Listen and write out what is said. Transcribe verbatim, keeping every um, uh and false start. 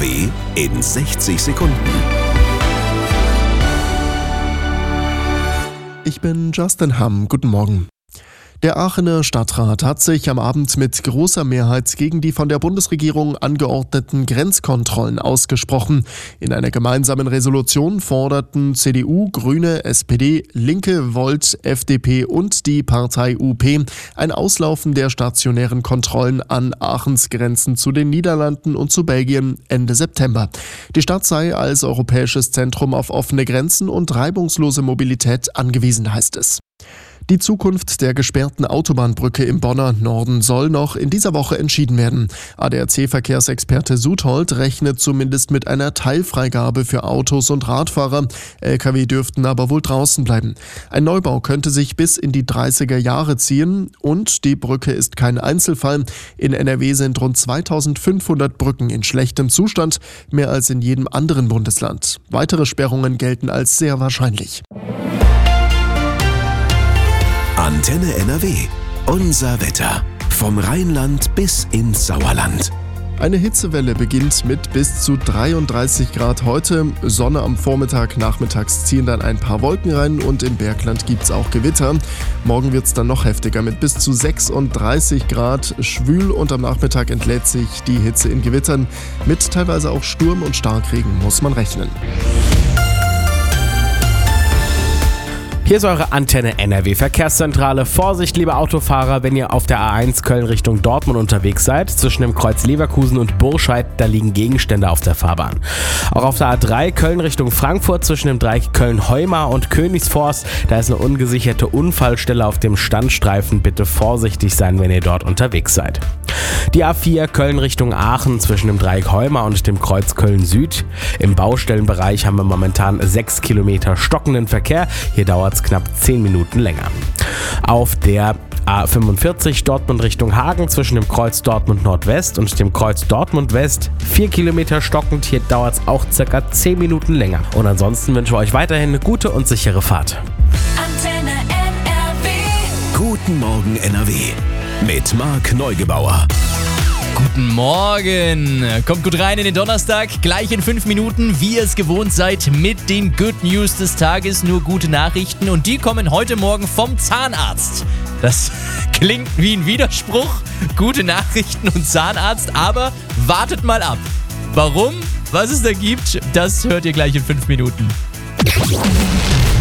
W in sechzig Sekunden. Ich bin Justin Hamm. Guten Morgen. Der Aachener Stadtrat hat sich am Abend mit großer Mehrheit gegen die von der Bundesregierung angeordneten Grenzkontrollen ausgesprochen. In einer gemeinsamen Resolution forderten C D U, Grüne, S P D, Linke, Volt, F D P und die Partei U P ein Auslaufen der stationären Kontrollen an Aachens Grenzen zu den Niederlanden und zu Belgien Ende September. Die Stadt sei als europäisches Zentrum auf offene Grenzen und reibungslose Mobilität angewiesen, heißt es. Die Zukunft der gesperrten Autobahnbrücke im Bonner Norden soll noch in dieser Woche entschieden werden. A D A C-Verkehrsexperte Suthold rechnet zumindest mit einer Teilfreigabe für Autos und Radfahrer. L K W dürften aber wohl draußen bleiben. Ein Neubau könnte sich bis in die dreißiger Jahre ziehen und die Brücke ist kein Einzelfall. In N R W sind rund zweitausendfünfhundert Brücken in schlechtem Zustand, mehr als in jedem anderen Bundesland. Weitere Sperrungen gelten als sehr wahrscheinlich. Antenne N R W. Unser Wetter. Vom Rheinland bis ins Sauerland. Eine Hitzewelle beginnt mit bis zu dreiunddreißig Grad heute. Sonne am Vormittag, nachmittags ziehen dann ein paar Wolken rein und im Bergland gibt's auch Gewitter. Morgen wird's dann noch heftiger mit bis zu sechsunddreißig Grad, schwül und am Nachmittag entlädt sich die Hitze in Gewittern. Mit teilweise auch Sturm und Starkregen muss man rechnen. Hier ist eure Antenne N R W Verkehrszentrale. Vorsicht, liebe Autofahrer, wenn ihr auf der A eins Köln Richtung Dortmund unterwegs seid. Zwischen dem Kreuz Leverkusen und Burscheid, da liegen Gegenstände auf der Fahrbahn. Auch auf der A drei Köln Richtung Frankfurt zwischen dem Dreieck Köln-Heumar und Königsforst, da ist eine ungesicherte Unfallstelle auf dem Standstreifen. Bitte vorsichtig sein, wenn ihr dort unterwegs seid. Die A vier Köln Richtung Aachen zwischen dem Dreieck Heumar und dem Kreuz Köln-Süd. Im Baustellenbereich haben wir momentan sechs Kilometer stockenden Verkehr. Hier dauert es knapp zehn Minuten länger. Auf der A fünfundvierzig Dortmund Richtung Hagen zwischen dem Kreuz Dortmund Nordwest und dem Kreuz Dortmund West vier Kilometer stockend. Hier dauert es auch circa zehn Minuten länger. Und ansonsten wünschen wir euch weiterhin eine gute und sichere Fahrt. Antenne N R W. Guten Morgen N R W. Mit Marc Neugebauer. Guten Morgen! Kommt gut rein in den Donnerstag, gleich in fünf Minuten, wie ihr es gewohnt seid, mit den Good News des Tages, nur gute Nachrichten und die kommen heute Morgen vom Zahnarzt. Das klingt wie ein Widerspruch, gute Nachrichten und Zahnarzt, aber wartet mal ab. Warum, was es da gibt, das hört ihr gleich in fünf Minuten.